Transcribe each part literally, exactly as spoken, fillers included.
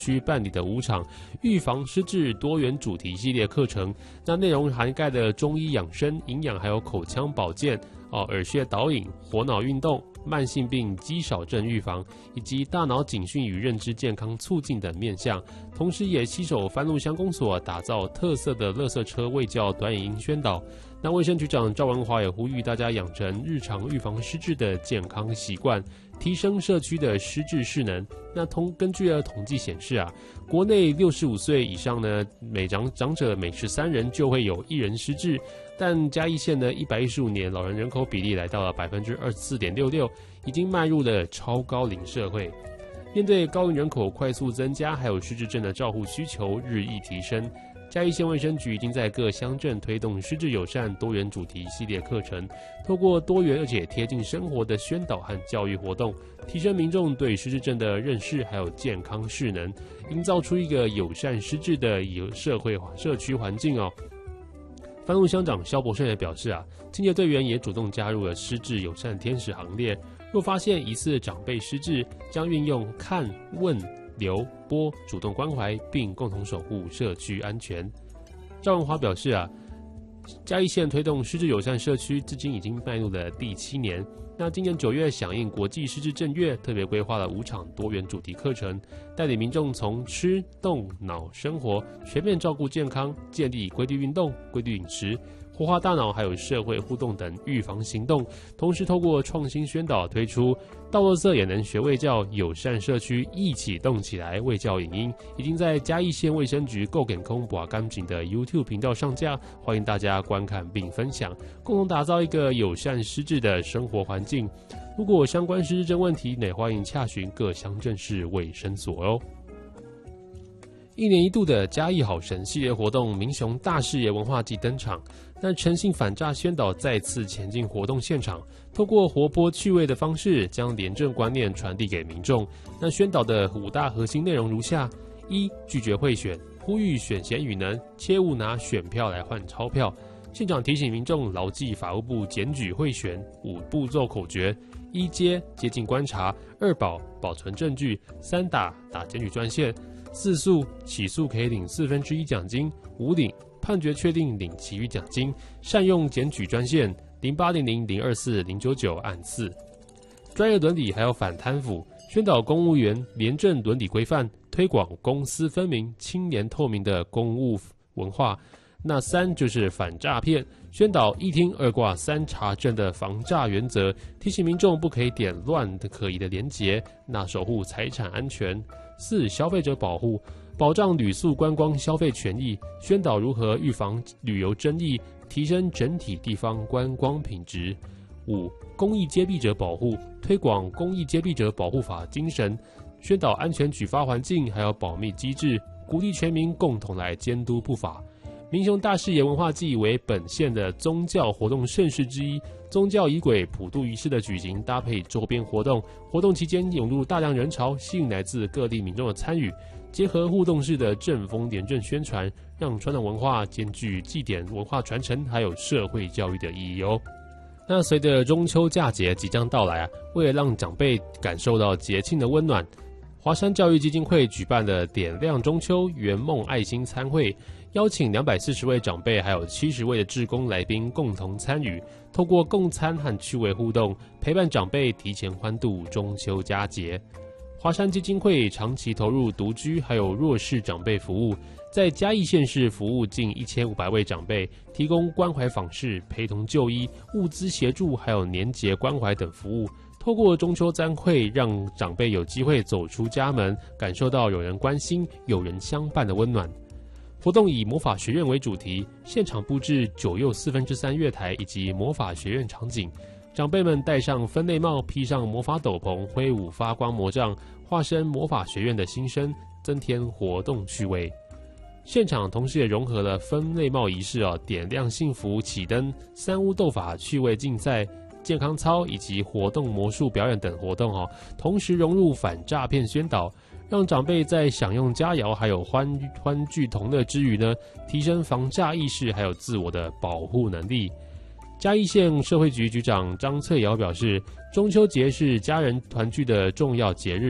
区办理的五场预防失智多元主题系列课程，那内容涵盖的中医养生、营养还有口腔保健、哦耳穴导引、活脑运动、慢性病肌少症预防以及大脑警讯与认知健康促进等面向，同时也携手番路乡公所打造特色的垃圾车卫教短影音宣导。那卫生局长赵文华也呼吁大家养成日常预防失智的健康习惯，提升社区的失智势能。那同根据了统计显示啊，国内六十五岁以上呢，每长长者每十三人就会有一人失智。但嘉义县呢，一百一十五年老人人口比例来到了百分之二十四点六六，已经迈入了超高龄社会。面对高龄人口快速增加，还有失智症的照护需求日益提升，嘉义县卫生局已经在各乡镇推动失智友善多元主题系列课程，透过多元而且贴近生活的宣导和教育活动，提升民众对失智症的认识，还有健康势能，营造出一个友善失智的社会社区环境哦。番路乡长萧伯胜也表示啊，清洁队员也主动加入了失智友善天使行列。若发现疑似长辈失智，将运用看、问、留、拨主动关怀，并共同守护社区安全。赵文华表示啊，嘉义县推动失智友善社区，至今已经迈入了第七年。那今年九月响应国际失智症月，特别规划了五场多元主题课程，带领民众从吃、动、脑、生活全面照顾健康，建立规律运动、规律饮食、活化大脑，还有社会互动等预防行动。同时透过创新宣导，推出倒垃圾也能学卫教友善社区一起动起来卫教影音，已经在嘉义县卫生局够给空把干净的 YouTube 频道上架，欢迎大家观看并分享，共同打造一个友善失智的生活环境。如果有相关失智症问题，也欢迎洽询各乡镇市卫生所哦。一年一度的嘉义好神系列活动民雄大视野文化季登场，那诚信反诈宣导再次前进活动现场，透过活泼趣味的方式，将廉政观念传递给民众。那宣导的五大核心内容如下：一、拒绝贿选，呼吁选贤与能，切勿拿选票来换钞票。现场提醒民众牢记法务部检举贿选五步骤口诀：一接接近观察，二保保存证据，三打打检举专线，四诉起诉可以领四分之一奖金，五领判决确定领其余奖金。善用检举专线零八零零零二四零九九按四。专业伦理还有反贪腐，宣导公务员廉政伦理规范，推广公私分明、清廉透明的公务文化。那三就是反诈骗，宣导一听二挂三查证的防诈原则，提醒民众不可以点乱的可疑的连结，那守护财产安全。四、消费者保护，保障旅宿观光消费权益，宣导如何预防旅游争议，提升整体地方观光品质。五、公益揭弊者保护，推广公益揭弊者保护法精神，宣导安全举发环境还有保密机制，鼓励全民共同来监督不法。民雄大视野文化季为本县的宗教活动盛事之一，宗教仪轨普渡仪式的举行，搭配周边活动，活动期间涌入大量人潮，吸引来自各地民众的参与，结合互动式的正风廉政宣传，让传统文化兼具祭典文化传承，还有社会教育的意义哦。那随着中秋佳节即将到来啊，为了让长辈感受到节庆的温暖，华山教育基金会举办了点亮中秋圆梦爱心餐会，邀请两百四十位长辈还有七十位的志工来宾共同参与，透过共餐和趣味互动，陪伴长辈提前欢度中秋佳节。华山基金会长期投入独居还有弱势长辈服务，在嘉义县市服务近一千五百位长辈，提供关怀访视、陪同就医、物资协助还有年节关怀等服务。透过中秋餐会，让长辈有机会走出家门，感受到有人关心、有人相伴的温暖。活动以魔法学院为主题，现场布置九又四分之三月台以及魔法学院场景。长辈们戴上分类帽，披上魔法斗篷，挥舞发光魔杖，化身魔法学院的新生，增添活动趣味。现场同时也融合了分类帽仪式哦，点亮幸福启灯、三巫斗法趣味竞赛、健康操以及活动魔术表演等活动哦，同时融入反诈骗宣导，让长辈在享用佳肴还有欢欢聚同乐之余呢，提升防诈意识还有自我的保护能力。嘉义县社会局局长张翠瑶表示，中秋节是家人团聚的重要节日，对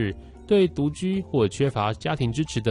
对独居或缺乏家庭支持的